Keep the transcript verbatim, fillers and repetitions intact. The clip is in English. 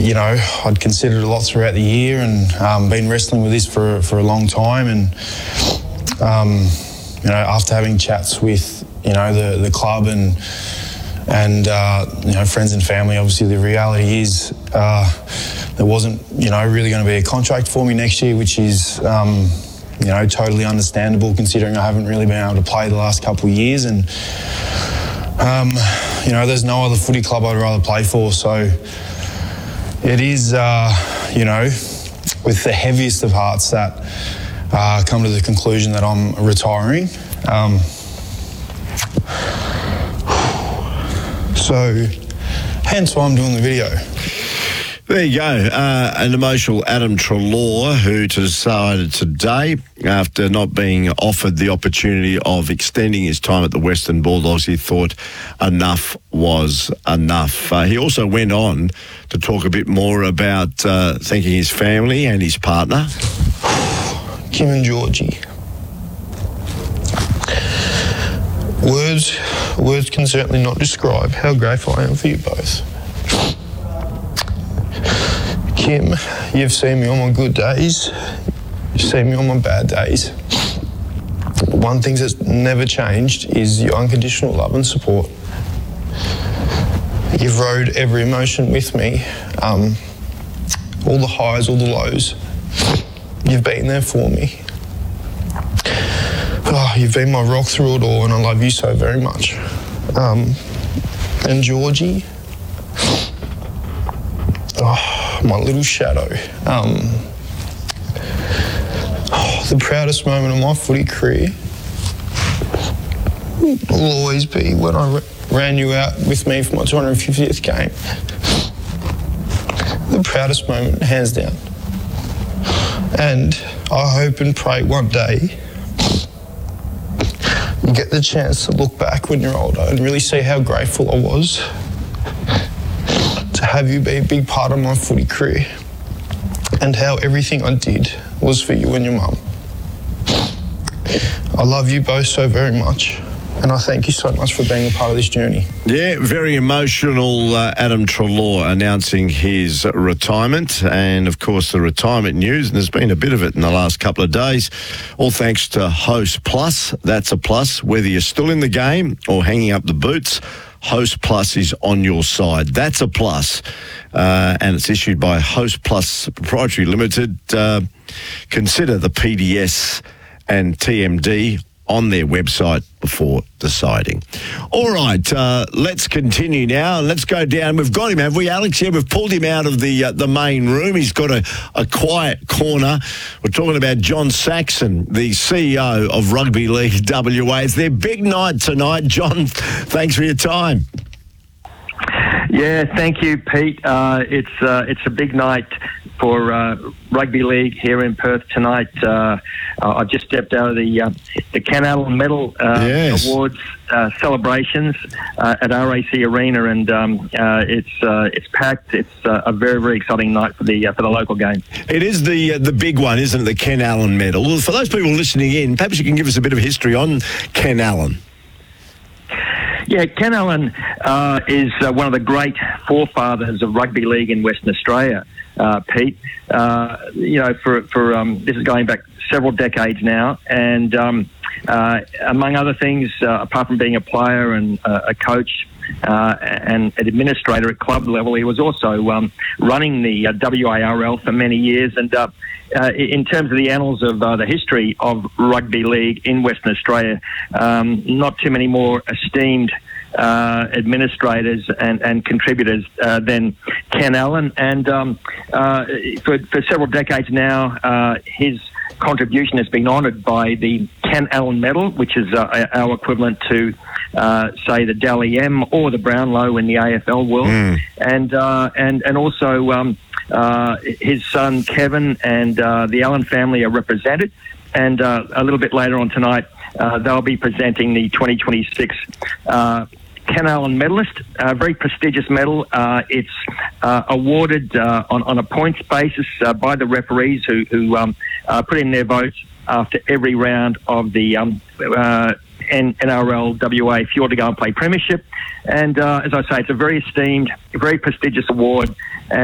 you know, I'd considered a lot throughout the year and um, been wrestling with this for, for a long time. And, um, you know, after having chats with, you know, the, the club and, and uh, you know, friends and family, obviously the reality is uh, there wasn't, you know, really going to be a contract for me next year, which is, um, you know, totally understandable considering I haven't really been able to play the last couple of years. And, um, you know, there's no other footy club I'd rather play for. So it is, uh, you know, with the heaviest of hearts that uh, come to the conclusion that I'm retiring. Um, so hence why I'm doing the video. There you go, uh, an emotional Adam Treloar who decided today, after not being offered the opportunity of extending his time at the Western Bulldogs, he thought enough was enough. Uh, he also went on to talk a bit more about uh, thanking his family and his partner. Kim and Georgie. Words, words can certainly not describe how grateful I am for you both. Kim, you've seen me on my good days, you've seen me on my bad days. One thing that's never changed is your unconditional love and support. You've rode every emotion with me, um, all the highs, all the lows. You've been there for me. Oh, you've been my rock through it all, and I love you so very much. Um, and Georgie, oh, my little shadow. Um, oh, the proudest moment of my footy career will always be when I ran you out with me for my two hundred fiftieth game. The proudest moment, hands down. And I hope and pray one day you get the chance to look back when you're older and really see how grateful I was to have you be a big part of my footy career and how everything I did was for you and your mum. I love you both so very much, and I thank you so much for being a part of this journey. Yeah, very emotional uh, Adam Treloar announcing his retirement, and of course the retirement news, and there's been a bit of it in the last couple of days, all thanks to Host Plus. That's a plus, whether you're still in the game or hanging up the boots. Host Plus is on your side. That's a plus. Uh, and it's issued by Host Plus Proprietary Limited. Uh, consider the P D S and T M D on their website before deciding. All right, uh, let's continue now. Let's go down. We've got him, have we, Alex? Yeah, we've pulled him out of the uh, the main room. He's got a, a quiet corner. We're talking about John Saxon, the C E O of Rugby League W A. It's their big night tonight. John, thanks for your time. Yeah, thank you, Pete. Uh, it's uh, it's a big night for uh, Rugby League here in Perth tonight. Uh, I just stepped out of the uh, the Ken Allen Medal uh, yes. Awards uh, celebrations uh, at R A C Arena, and um, uh, it's uh, it's packed. It's uh, a very very exciting night for the uh, for the local game. It is the uh, the big one, isn't it? The Ken Allen Medal. Well, for those people listening in, perhaps you can give us a bit of history on Ken Allen. Yeah, Ken Allen uh, is uh, one of the great forefathers of rugby league in Western Australia, uh, Pete. Uh, you know, for for um, this is going back several decades now, and um, uh, among other things, uh, apart from being a player and uh, a coach uh, and an administrator at club level, he was also um, running the uh, W A R L for many years, and. Uh, Uh, in terms of the annals of uh, the history of rugby league in Western Australia, um, not too many more esteemed uh, administrators and, and contributors uh, than Ken Allen. And um, uh, for, for several decades now, uh, his contribution has been honoured by the Ken Allen Medal, which is uh, our equivalent to, uh, say, the Dally M or the Brownlow in the A F L world. Mm. And, uh, and, and also... Um, Uh, his son Kevin and uh, the Allen family are represented, and uh, a little bit later on tonight uh, they'll be presenting the twenty twenty-six uh, Ken Allen Medalist, a very prestigious medal. Uh, it's uh, awarded uh, on, on a points basis uh, by the referees who, who um, uh, put in their votes after every round of the um, uh, N R L W A if you want to go and play premiership. And uh, as I say, it's a very esteemed, very prestigious award